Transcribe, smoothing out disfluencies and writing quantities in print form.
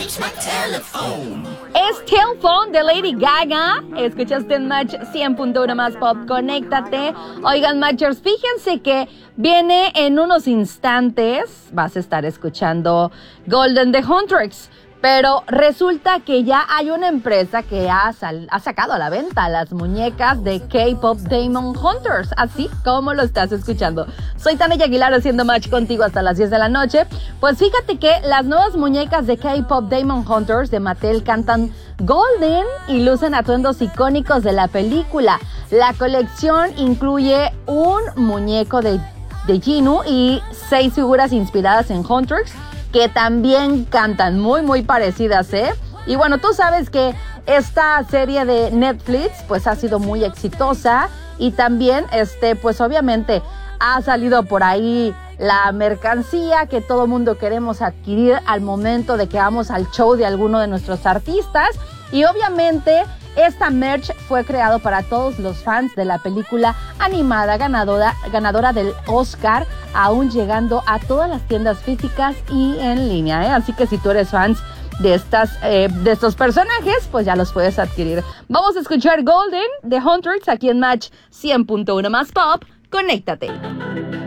Es Telephone de Lady Gaga. Escuchaste en Match 100.1 más pop. Conéctate. Oigan, Matchers, fíjense que viene en unos instantes. Vas a estar escuchando Golden de Huntrix. Pero resulta que ya hay una empresa que ha sacado a la venta las muñecas de K-Pop Demon Hunters, así como lo estás escuchando. Soy Tania Aguilar haciendo match contigo hasta las 10 de la noche. Pues fíjate que las nuevas muñecas de K-Pop Demon Hunters de Mattel cantan Golden y lucen atuendos icónicos de la película. La colección incluye un muñeco de Jinu y 6 figuras inspiradas en Huntrix, que también cantan muy parecidas, ¿eh? Y bueno, tú sabes que esta serie de Netflix pues ha sido muy exitosa y también pues obviamente ha salido por ahí la mercancía que todo mundo queremos adquirir al momento de que vamos al show de alguno de nuestros artistas. Y obviamente esta merch fue creado para todos los fans de la película animada ganadora del Oscar, aún llegando a todas las tiendas físicas y en línea, ¿eh? Así que si tú eres fans de estos personajes, pues ya los puedes adquirir. Vamos a escuchar Golden de Huntrix aquí en Match 100.1 más pop. Conéctate.